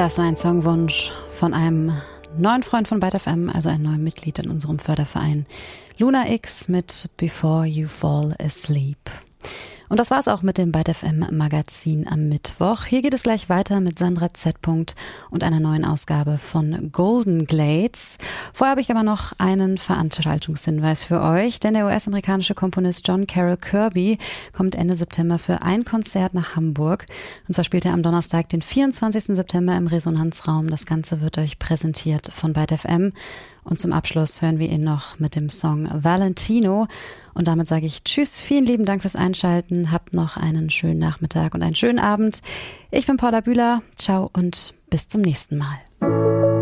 Das war ein Songwunsch von einem neuen Freund von Byte FM, also ein neues Mitglied in unserem Förderverein. Luna X mit Before You Fall Asleep. Und das war's auch mit dem Byte FM Magazin am Mittwoch. Hier geht es gleich weiter mit Sandra Z. und einer neuen Ausgabe von Golden Glades. Vorher habe ich aber noch einen Veranstaltungshinweis für euch, denn der US-amerikanische Komponist John Carroll Kirby kommt Ende September für ein Konzert nach Hamburg. Und zwar spielt er am Donnerstag, den 24. September im Resonanzraum. Das Ganze wird euch präsentiert von Byte FM. Und zum Abschluss hören wir ihn noch mit dem Song Valentino. Und damit sage ich Tschüss, vielen lieben Dank fürs Einschalten. Habt noch einen schönen Nachmittag und einen schönen Abend. Ich bin Paula Bühler. Ciao und bis zum nächsten Mal.